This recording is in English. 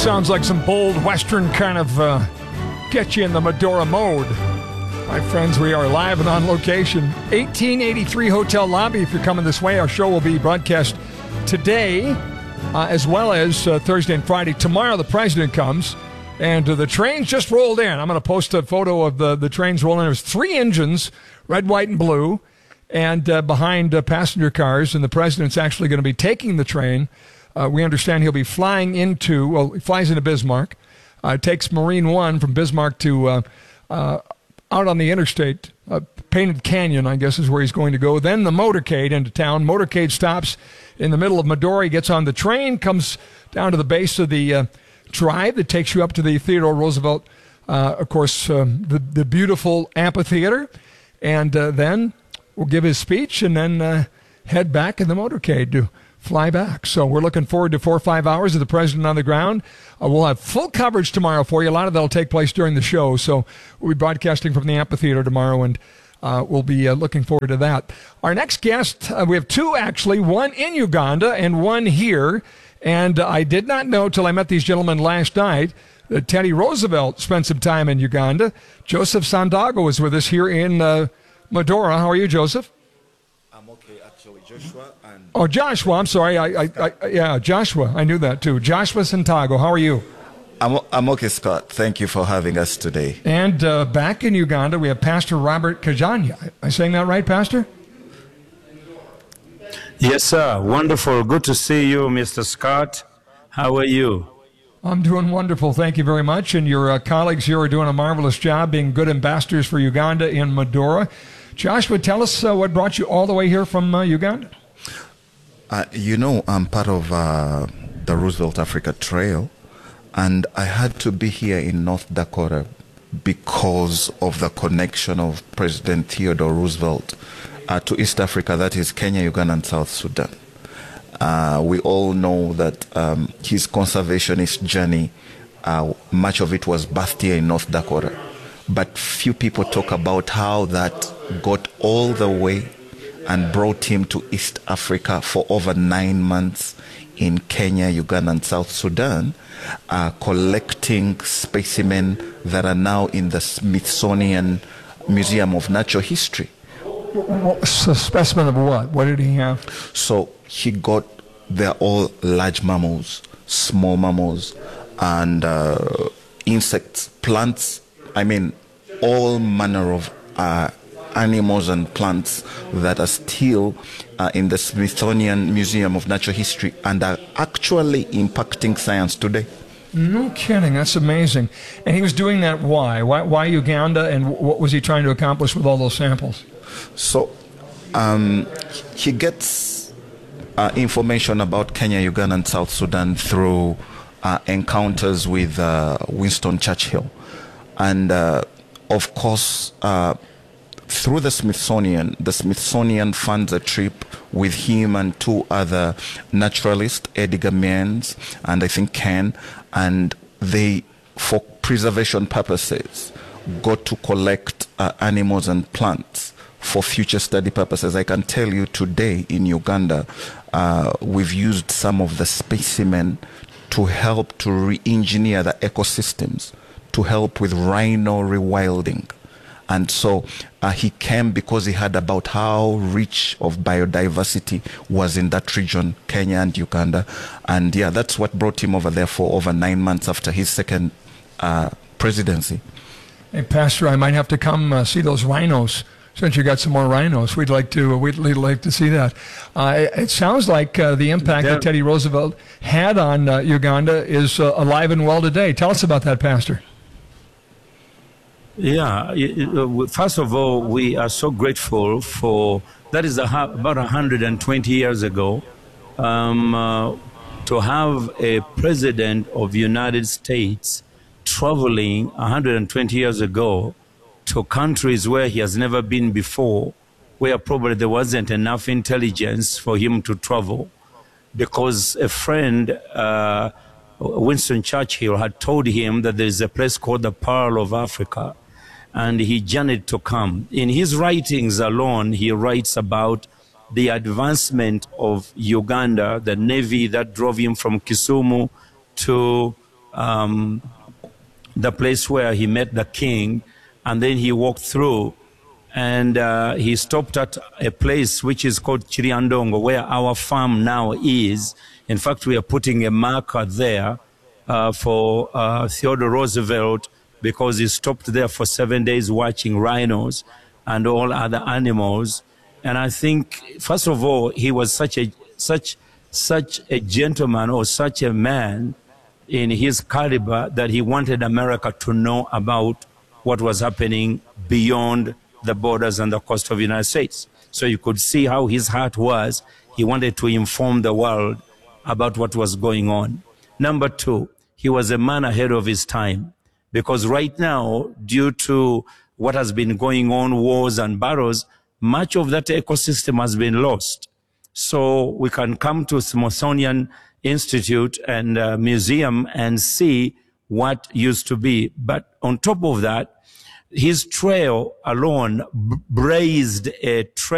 Sounds like some bold Western kind of get you in the Medora mode. My friends, we are live and on location. 1883 Hotel Lobby. If you're coming this way, our show will be broadcast today as well as Thursday and Friday. Tomorrow the president comes and the trains just rolled in. I'm going to post a photo of the trains rolling in. There's 3 engines, red, white, and blue, and behind passenger cars, and the president's actually going to be taking the train. We understand he'll be flying into, well, he flies into Bismarck, takes Marine One from Bismarck to out on the interstate, Painted Canyon, I guess is where he's going to go. Then the motorcade into town. Motorcade stops in the middle of Medora. He gets on the train, comes down to the base of the drive that takes you up to the Theodore Roosevelt, of course, the beautiful amphitheater, and then we'll give his speech and then head back in the motorcade to fly back. So we're looking forward to 4 or 5 hours of the president on the ground. We'll have full coverage tomorrow for you. A lot of that will take place during the show. So we'll be broadcasting from the amphitheater tomorrow, and we'll be looking forward to that. Our next guest, we have 2 actually, one in Uganda and one here. And I did not know till I met these gentlemen last night that Teddy Roosevelt spent some time in Uganda. Joseph Sandago is with us here in Medora. How are you, Joseph? I'm okay, actually, Joshua. Oh, Joshua, I'm sorry. Yeah, Joshua. I knew that too. Joshua Santago, how are you? I'm okay, Scott. Thank you for having us today. And back in Uganda, we have Pastor Robert Kajanya. Am I saying that right, Pastor? Yes, sir. Wonderful. Good to see you, Mr. Scott. How are you? I'm doing wonderful. Thank you very much. And your colleagues here are doing a marvelous job being good ambassadors for Uganda in Medora. Joshua, tell us what brought you all the way here from Uganda. I'm part of the Roosevelt Africa Trail, and I had to be here in North Dakota because of the connection of President Theodore Roosevelt to East Africa, that is Kenya, Uganda, and South Sudan. We all know that his conservationist journey, much of it was birthed here in North Dakota, but few people talk about how that got all the way and brought him to East Africa for over 9 months in Kenya, Uganda, and South Sudan, collecting specimens that are now in the Smithsonian Museum of Natural History. A specimen of what? What did he have? So he got, they're all large mammals, small mammals, and insects, plants, all manner of animals and plants that are still in the Smithsonian Museum of Natural History and are actually impacting science today. No kidding. That's amazing. And he was doing that why? Why Uganda, and what was he trying to accomplish with all those samples? So he gets information about Kenya, Uganda, and South Sudan through encounters with Winston Churchill. And of course, through the Smithsonian funds a trip with him and 2 other naturalists, Edgar Means and I think Ken, and they, for preservation purposes, got to collect animals and plants for future study purposes. I can tell you today in Uganda, we've used some of the specimen to help to re-engineer the ecosystems, to help with rhino rewilding. And so he came because he heard about how rich of biodiversity was in that region, Kenya and Uganda. And yeah, that's what brought him over there for over 9 months after his second presidency. Hey, Pastor, I might have to come see those rhinos. Since you got some more rhinos, we'd like to see that. It sounds like the impact that Teddy Roosevelt had on Uganda is alive and well today. Tell us about that, Pastor. Yeah, first of all, we are so grateful for, that is about 120 years ago, to have a president of the United States traveling 120 years ago to countries where he has never been before, where probably there wasn't enough intelligence for him to travel, because a friend, Winston Churchill, had told him that there is a place called the Pearl of Africa, and he journeyed to come. In his writings alone, he writes about the advancement of Uganda, the navy that drove him from Kisumu to the place where he met the king, and then he walked through, and he stopped at a place which is called Chiriandongo, where our farm now is. In fact, we are putting a marker there for Theodore Roosevelt, because he stopped there for 7 days watching rhinos and all other animals. And I think, first of all, he was such a gentleman, or such a man in his caliber, that he wanted America to know about what was happening beyond the borders and the coast of the United States. So you could see how his heart was. He wanted to inform the world about what was going on. Number two, he was a man ahead of his time, because right now, due to what has been going on, wars and battles, much of that ecosystem has been lost. So we can come to Smithsonian Institute and Museum and see what used to be. But on top of that, his trail alone blazed a trail